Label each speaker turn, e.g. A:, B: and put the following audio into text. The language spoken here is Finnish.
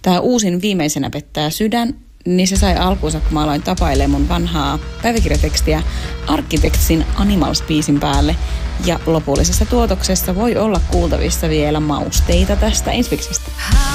A: Tämä uusin viimeisenä pettää sydän, niin se sai alkuunsa, kun mä aloin tapailemaan mun vanhaa päiväkirjatekstiä Architectsin Animals-biisin päälle. Ja lopullisessa tuotoksessa voi olla kuultavissa vielä mausteita tästä inspeksistä.